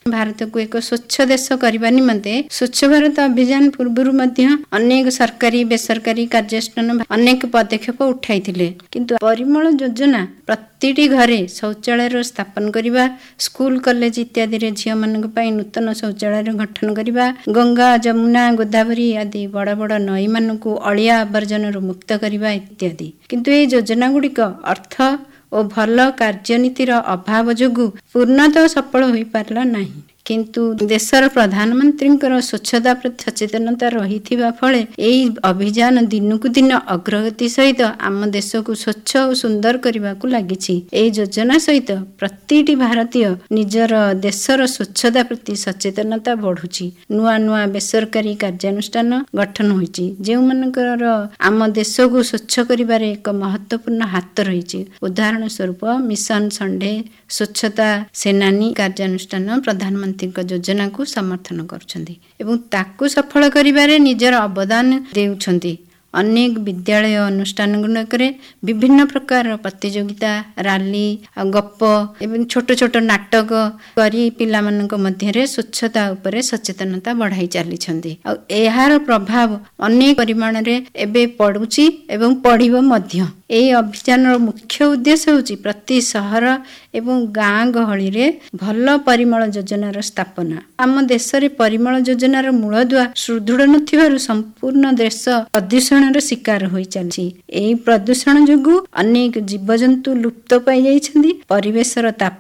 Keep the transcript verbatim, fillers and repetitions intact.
ଭାରତକୁ ଏକ ସ୍ୱଚ୍ଛ ଦେଶ କରିବା ନିମନ୍ତେ ସ୍ୱଚ୍ଛ ଭାରତ ଅଭିଯାନ ପୂର୍ବରୁ ମଧ୍ୟ ଅନେକ ସରକାରୀ ବେସରକାରୀ କାର୍ଯ୍ୟାନୁଷ୍ଠାନ ଅନେକ ପଦକ୍ଷେପ ଉଠାଇଥିଲେ, କିନ୍ତୁ ପରିମଳ ଯୋଜନା ପ୍ରତିଟି ଘରେ ଶୌଚାଳୟର ସ୍ଥାପନ କରିବା, ସ୍କୁଲ କଲେଜ ଇତ୍ୟାଦିରେ ଝିଅ ମାନଙ୍କ ପାଇଁ ନୂତନ ଶୌଚାଳୟର ଗଠନ କରିବା, ଗଙ୍ଗା ଯମୁନା ଗୋଦାବରୀ ଆଦି ବଡ ବଡ ନଈ ମାନଙ୍କୁ ଅଳିଆ ଆବର୍ଜନାରୁ ମୁକ୍ତ କରିବା ଇତ୍ୟାଦି। କିନ୍ତୁ ଏହି ଯୋଜନା ଗୁଡିକ ଅର୍ଥ ଓ ଭଲ କାର୍ଯ୍ୟନୀତିର ଅଭାବ ଯୋଗୁଁ ପୂର୍ଣ୍ଣତଃ ସଫଳ ହୋଇପାରିଲା ନାହିଁ। କିନ୍ତୁ ଦେଶର ପ୍ରଧାନମନ୍ତ୍ରୀଙ୍କର ସ୍ୱଚ୍ଛତା ପ୍ରତି ସଚେତନତା ରହିଥିବା ଫଳେ ଏହି ଅଭିଯାନ ଦିନକୁ ଦିନ ଅଗ୍ରଗତି ସହିତ ଆମ ଦେଶକୁ ସ୍ୱଚ୍ଛ ଓ ସୁନ୍ଦର କରିବାକୁ ଲାଗିଛି। ଏହି ଯୋଜନା ସହିତ ପ୍ରତିଟି ଭାରତୀୟ ନିଜର ଦେଶର ସ୍ୱଚ୍ଛତା ପ୍ରତି ସଚେତନତା ବଢୁଛି। ନୂଆ ନୂଆ ବେସରକାରୀ କାର୍ଯ୍ୟାନୁଷ୍ଠାନ ଗଠନ ହୋଇଛି, ଯେଉଁମାନଙ୍କର ଆମ ଦେଶକୁ ସ୍ୱଚ୍ଛ କରିବାରେ ଏକ ମହତ୍ୱପୂର୍ଣ୍ଣ ହାତ ରହିଛି। ଉଦାହରଣ ସ୍ୱରୂପ ମିଶନ ସଣ୍ଡେ, ସ୍ୱଚ୍ଛତା ସେନାନୀ କାର୍ଯ୍ୟାନୁଷ୍ଠାନ ପ୍ରଧାନମନ୍ତ୍ରୀଙ୍କ ଯୋଜନାକୁ ସମର୍ଥନ କରୁଛନ୍ତି ଏବଂ ତାକୁ ସଫଳ କରିବାରେ ନିଜର ଅବଦାନ ଦେଉଛନ୍ତି। ଅନେକ ବିଦ୍ୟାଳୟ ଅନୁଷ୍ଠାନ ଗୁଡ଼ିକରେ ବିଭିନ୍ନ ପ୍ରକାର ପ୍ରତିଯୋଗିତା, ରାଲି, ଗପ ଏବଂ ଛୋଟ ଛୋଟ ନାଟକ କରି ପିଲାମାନଙ୍କ ମଧ୍ୟରେ ସ୍ୱଚ୍ଛତା ଉପରେ ସଚେତନତା ବଢାଇ ଚାଲିଛନ୍ତି। ଆଉ ଏହାର ପ୍ରଭାବ ଅନେକ ପରିମାଣରେ ଏବେ ପଡୁଛି ଏବଂ ପଡିବ ମଧ୍ୟ। ଏହି ଅଭିଯାନର ମୁଖ୍ୟ ଉଦ୍ଦେଶ୍ୟ ହେଉଛି ପ୍ରତି ସହର ଏବଂ ଗାଁ ଗହଳିରେ ଭଲ ପରିମଳ ଯୋଜନାର ସ୍ଥାପନା। ଆମ ଦେଶରେ ପରିମଳ ଯୋଜନାର ମୂଳଦୁଆ ସୁଦୃଢ ନଥିବାରୁ ସମ୍ପୂର୍ଣ୍ଣ ଦେଶ ପ୍ରଦୂଷଣର ଶିକାର ହୋଇ ଚାଲିଛି। ଏହି ପ୍ରଦୂଷଣ ଯୋଗୁଁ ଅନେକ ଜୀବଜନ୍ତୁ ଲୁପ୍ତ ପାଇଯାଇଛନ୍ତି, ପରିବେଶର ତାପ